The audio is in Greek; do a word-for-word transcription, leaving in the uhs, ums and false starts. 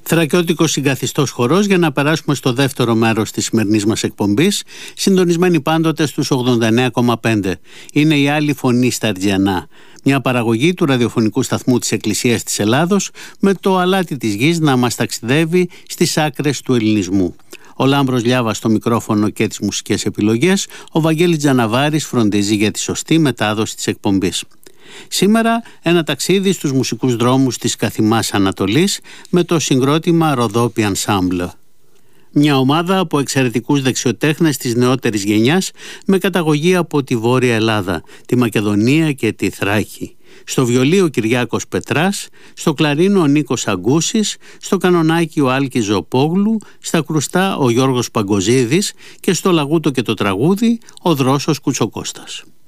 Θρακιώτικος συγκαθιστός χορός για να περάσουμε στο δεύτερο μέρος της σημερινής μας εκπομπής, συντονισμένοι πάντοτε στους ογδόντα εννέα κόμμα πέντε. Είναι η Άλλη Φωνή στα Αργιανά, μια παραγωγή του ραδιοφωνικού σταθμού της Εκκλησίας της Ελλάδος, με το αλάτι της γης να μας ταξιδεύει στις άκρες του ελληνισμού. Ο Λάμπρος Λιάβας στο μικρόφωνο και τις μουσικές επιλογές, ο Βαγγέλης Τζαναβάρης φροντίζει για τη σωστή μετάδοση της εκπομπής. Σήμερα ένα ταξίδι στους μουσικούς δρόμους της Καθημάς Ανατολής με το συγκρότημα Ροδόπι Ενσάμπλ. Μια ομάδα από εξαιρετικούς δεξιοτέχνες της νεότερης γενιάς με καταγωγή από τη Βόρεια Ελλάδα, τη Μακεδονία και τη Θράκη. Στο βιολί ο Κυριάκος Πετράς, στο κλαρίνο ο Νίκος Αγκούσης, στο κανονάκι ο Άλκης Ζοπόγλου, στα κρουστά ο Γιώργος Παγκοζίδης και στο λαγούτο και το τραγούδι ο Δρόσος Κουτσοκώστας.